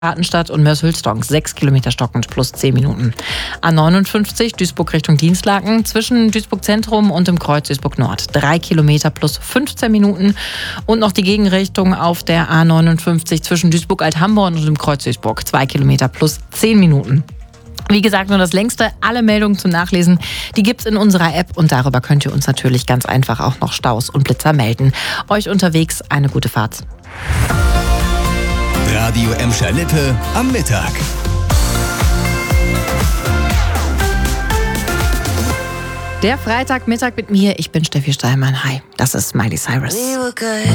Gartenstadt und Mörs-Hülsdonk 6 Kilometer stockend plus 10 Minuten. A59 Duisburg Richtung Dinslaken zwischen Duisburg Zentrum und dem Kreuz Duisburg Nord 3 Kilometer plus 15 Minuten. Und noch die Gegenrichtung auf der A59 zwischen Duisburg Althamborn und dem Kreuz Duisburg 2 Kilometer plus 10 Minuten. Wie gesagt, nur das längste. Alle Meldungen zum Nachlesen, die gibt's in unserer App und darüber könnt ihr uns natürlich ganz einfach auch noch Staus und Blitzer melden. Euch unterwegs eine gute Fahrt. Radio Emscher-Lippe am Mittag. Der Freitagmittag mit mir, ich bin Steffi Steilmann. Hi, das ist Miley Cyrus.